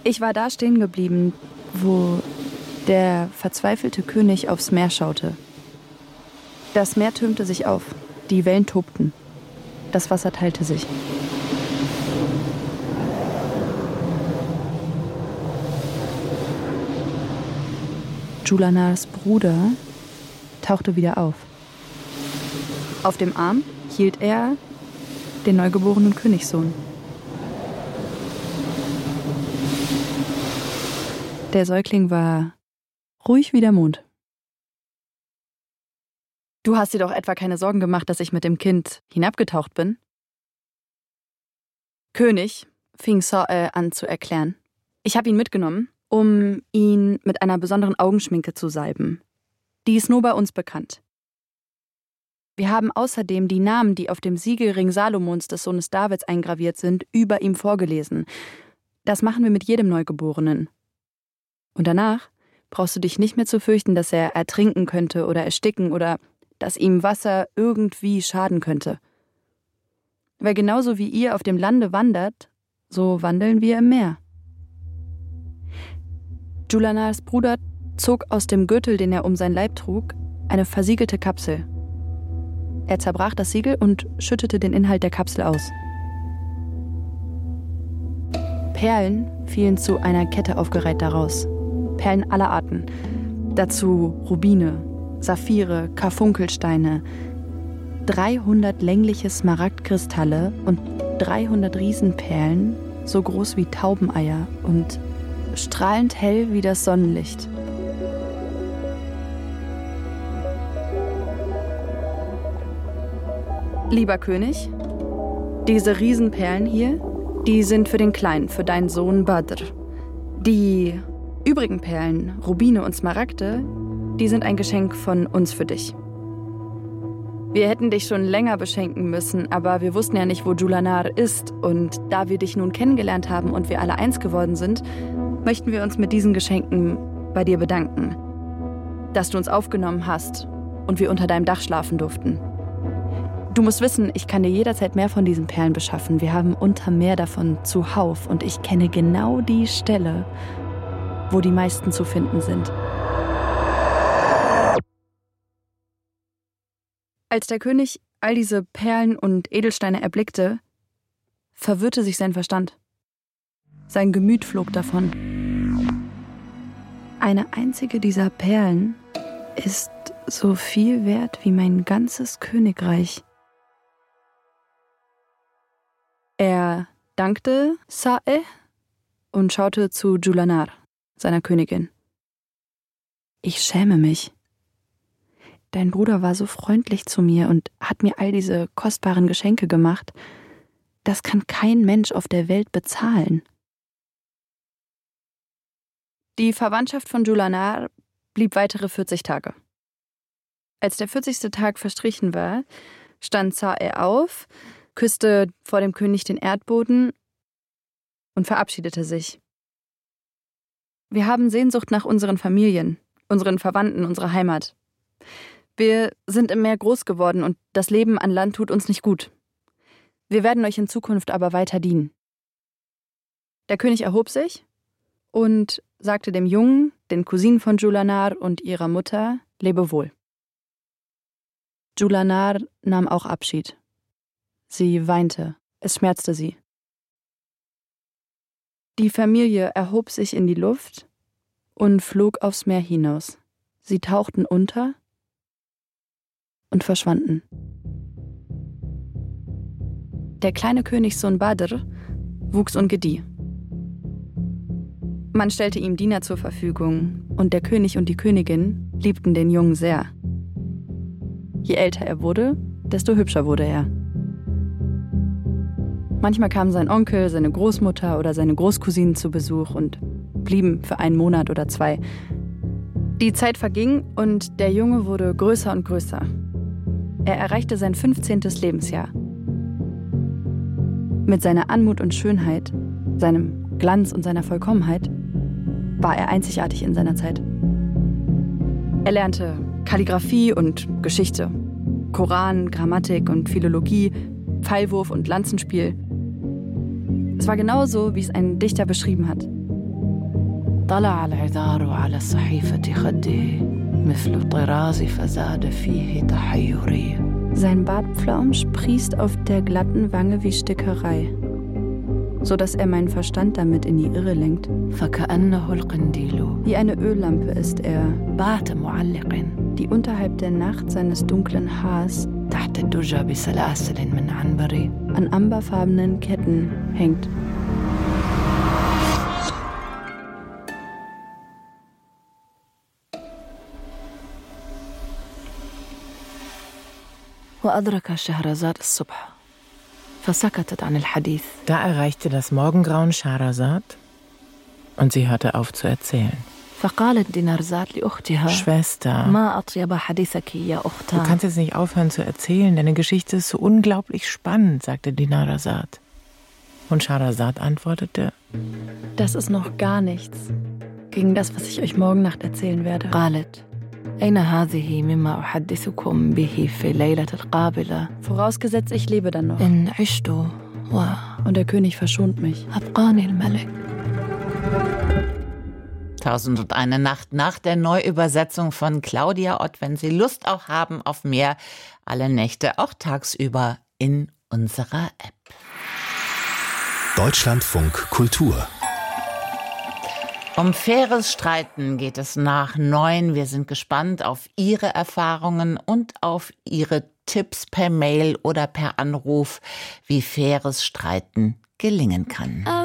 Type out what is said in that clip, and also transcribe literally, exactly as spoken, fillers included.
Ich war da stehen geblieben, wo der verzweifelte König aufs Meer schaute. Das Meer türmte sich auf, die Wellen tobten, das Wasser teilte sich. Julanars Bruder tauchte wieder auf. Auf dem Arm hielt er den neugeborenen Königssohn. Der Säugling war ruhig wie der Mond. Du hast dir doch etwa keine Sorgen gemacht, dass ich mit dem Kind hinabgetaucht bin? König, fing Sa'e an zu erklären. Ich habe ihn mitgenommen, um ihn mit einer besonderen Augenschminke zu salben. Die ist nur bei uns bekannt. Wir haben außerdem die Namen, die auf dem Siegelring Salomons, des Sohnes Davids, eingraviert sind, über ihm vorgelesen. Das machen wir mit jedem Neugeborenen. Und danach brauchst du dich nicht mehr zu fürchten, dass er ertrinken könnte oder ersticken oder dass ihm Wasser irgendwie schaden könnte. Weil genauso wie ihr auf dem Lande wandert, so wandeln wir im Meer. Julanars Bruder zog aus dem Gürtel, den er um sein Leib trug, eine versiegelte Kapsel. Er zerbrach das Siegel und schüttete den Inhalt der Kapsel aus. Perlen fielen zu einer Kette aufgereiht daraus. Perlen aller Arten. Dazu Rubine, Saphire, Karfunkelsteine, dreihundert längliche Smaragdkristalle und dreihundert Riesenperlen, so groß wie Taubeneier und strahlend hell wie das Sonnenlicht. Lieber König, diese Riesenperlen hier, die sind für den Kleinen, für deinen Sohn Badr. Die übrigen Perlen, Rubine und Smaragde, die sind ein Geschenk von uns für dich. Wir hätten dich schon länger beschenken müssen, aber wir wussten ja nicht, wo Julanar ist. Und da wir dich nun kennengelernt haben und wir alle eins geworden sind, möchten wir uns mit diesen Geschenken bei dir bedanken. Dass du uns aufgenommen hast und wir unter deinem Dach schlafen durften. Du musst wissen, ich kann dir jederzeit mehr von diesen Perlen beschaffen. Wir haben unter mehr davon zuhauf und ich kenne genau die Stelle, wo die meisten zu finden sind. Als der König all diese Perlen und Edelsteine erblickte, verwirrte sich sein Verstand. Sein Gemüt flog davon. Eine einzige dieser Perlen ist so viel wert wie mein ganzes Königreich. Er dankte Sa'e und schaute zu Julanar, seiner Königin. Ich schäme mich. Dein Bruder war so freundlich zu mir und hat mir all diese kostbaren Geschenke gemacht. Das kann kein Mensch auf der Welt bezahlen. Die Verwandtschaft von Julanar blieb weitere vierzig Tage. Als der vierzigste Tag verstrichen war, stand Sa'e auf, küsste vor dem König den Erdboden und verabschiedete sich. Wir haben Sehnsucht nach unseren Familien, unseren Verwandten, unserer Heimat. Wir sind im Meer groß geworden und das Leben an Land tut uns nicht gut. Wir werden euch in Zukunft aber weiter dienen. Der König erhob sich und sagte dem Jungen, den Cousinen von Julanar und ihrer Mutter, Lebewohl. Julanar nahm auch Abschied. Sie weinte, es schmerzte sie. Die Familie erhob sich in die Luft und flog aufs Meer hinaus. Sie tauchten unter und verschwanden. Der kleine Königssohn Badr wuchs und gedieh. Man stellte ihm Diener zur Verfügung und der König und die Königin liebten den Jungen sehr. Je älter er wurde, desto hübscher wurde er. Manchmal kamen sein Onkel, seine Großmutter oder seine Großcousinen zu Besuch und blieben für einen Monat oder zwei. Die Zeit verging und der Junge wurde größer und größer. Er erreichte sein fünfzehntes Lebensjahr. Mit seiner Anmut und Schönheit, seinem Glanz und seiner Vollkommenheit war er einzigartig in seiner Zeit. Er lernte Kalligraphie und Geschichte, Koran, Grammatik und Philologie, Pfeilwurf und Lanzenspiel. Es war genauso, wie es ein Dichter beschrieben hat. طلع العذار على صحيفة خده مثل الطراز فزاد فيه تحيري. Sein Bartpflaum sprießt auf der glatten Wange wie Stickerei, so dass er meinen Verstand damit in die Irre lenkt. فكأنه القنديل. Wie eine Öllampe ist er, بات معلق die unterhalb der Nacht seines dunklen Haars تحت الدجى بسلاسل من عنبر an amberfarbenen Ketten hängt. وأدرك شهرزاد الصبح فسكتت عن الحديث. Da erreichte das Morgengrauen Scheherazad und sie hörte auf zu erzählen. فقالت دينارزاد لأختها Schwester, ما أطيب حديثك يا du أختان. kannst jetzt nicht aufhören zu erzählen, deine Geschichte ist so unglaublich spannend, sagte Dinarzad. Und Scheherazad antwortete, Das ist noch gar nichts gegen das, was ich euch morgen Nacht erzählen werde. قالت أين هذه مما أحدثكم به في ليلة القابلة Vorausgesetzt, ich lebe dann noch. إن عشت Und der König verschont mich. وأبقاني الملك. Tausendundeine Nacht nach der Neuübersetzung von Claudia Ott. Wenn Sie Lust auch haben auf mehr, alle Nächte, auch tagsüber in unserer App. Deutschlandfunk Kultur. Um faires Streiten geht es nach neun. Wir sind gespannt auf Ihre Erfahrungen und auf Ihre Tipps per Mail oder per Anruf, wie faires Streiten gelingen kann.